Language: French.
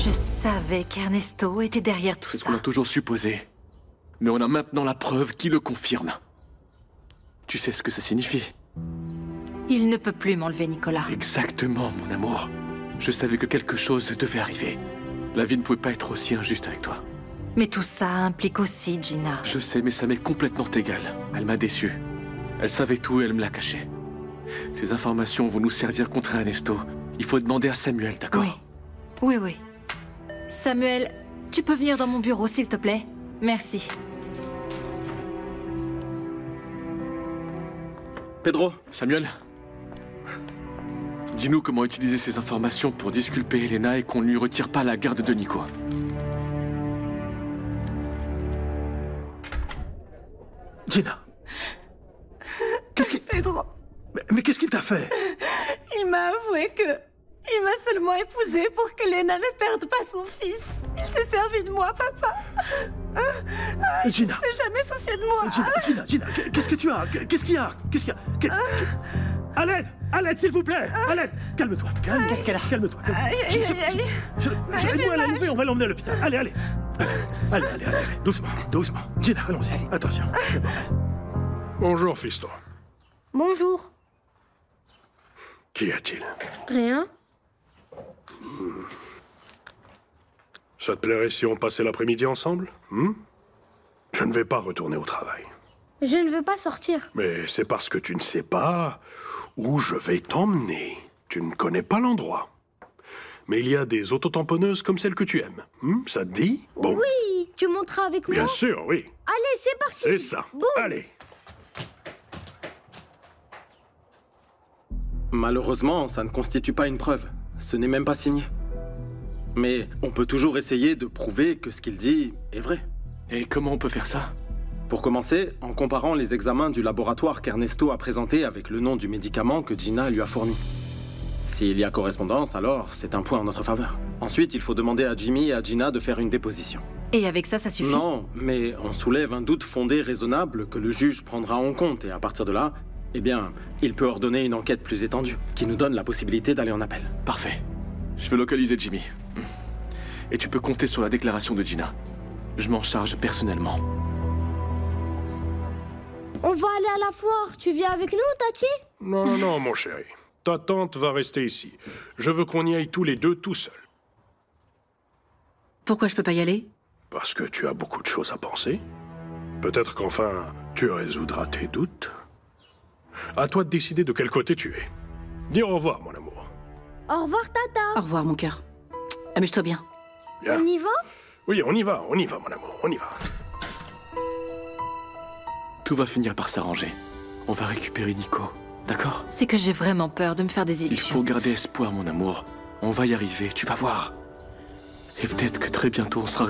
Je savais qu'Ernesto était derrière tout C'est ce ça. qu'on a toujours supposé. Mais on a maintenant la preuve qui le confirme. Tu sais ce que ça signifie? Il ne peut plus m'enlever Nicolas. Exactement, mon amour. Je savais que quelque chose devait arriver. La vie ne pouvait pas être aussi injuste avec toi. Mais tout ça implique aussi Gina. Je sais, mais ça m'est complètement égal. Elle m'a déçu. Elle savait tout et elle me l'a caché. Ces informations vont nous servir contre Ernesto. Il faut demander à Samuel, d'accord? Oui. Oui, oui. Samuel, tu peux venir dans mon bureau, s'il te plaît? Merci. Pedro, Samuel, dis-nous comment utiliser ces informations pour disculper Elena et qu'on ne lui retire pas la garde de Nico. Gina. Qu'est-ce qui... Pedro, Mais qu'est-ce qu'il t'a fait? il m'a avoué que... Il m'a seulement épousée pour que Lena ne perde pas son fils. Il s'est servi de moi, papa. Gina. Il s'est jamais soucié de moi. Gina, qu'est-ce que tu as? Qu'est-ce qu'il y a? À l'aide! À l'aide, s'il vous plaît! À l'aide! Calme-toi, calme-toi. Qu'est-ce qu'elle a? Calme-toi. Aïe. Aide-moi à la lever, on va l'emmener à l'hôpital. Allez. Allez. Doucement. Gina, allons-y. Attention. C'est bon. Bonjour, fiston. Bonjour. Qu'y a-t-il? Rien. Ça te plairait si on passait l'après-midi ensemble? Je ne vais pas retourner au travail. Je ne veux pas sortir. Mais c'est parce que tu ne sais pas où je vais t'emmener. Tu ne connais pas l'endroit. Mais il y a des autotamponneuses comme celle que tu aimes. Ça te dit? Bon. Oui, tu monteras avec moi? Bien sûr, oui. Allez, c'est parti. C'est ça. Boum. Allez. malheureusement, ça ne constitue pas une preuve. Ce n'est même pas signé. Mais on peut toujours essayer de prouver que ce qu'il dit est vrai. Et comment on peut faire ça? Pour commencer, en comparant les examens du laboratoire qu'Ernesto a présenté avec le nom du médicament que Gina lui a fourni. S'il y a correspondance, alors c'est un point en notre faveur. Ensuite, il faut demander à Jimmy et à Gina de faire une déposition. Et avec ça, ça suffit? Non, mais on soulève un doute fondé raisonnable que le juge prendra en compte et à partir de là, eh bien, il peut ordonner une enquête plus étendue qui nous donne la possibilité d'aller en appel. Parfait. Je vais localiser Jimmy. Et tu peux compter sur la déclaration de Gina. Je m'en charge personnellement. On va aller à la foire. Tu viens avec nous, Tati? Non, mon chéri. Ta tante va rester ici. Je veux qu'on y aille tous les deux tout seuls. Pourquoi je peux pas y aller? Parce que tu as beaucoup de choses à penser. Peut-être qu'enfin, tu résoudras tes doutes. À toi de décider de quel côté tu es. Dis au revoir, mon amour. Au revoir, Tata. Au revoir, mon cœur. Amuse-toi bien. Bien. On y va? Oui, on y va, mon amour, on y va. Tout va finir par s'arranger. On va récupérer Nico, d'accord? C'est que j'ai vraiment peur de me faire des Il illusions. faut garder espoir, mon amour. On va y arriver, tu vas voir. Et peut-être que très bientôt on sera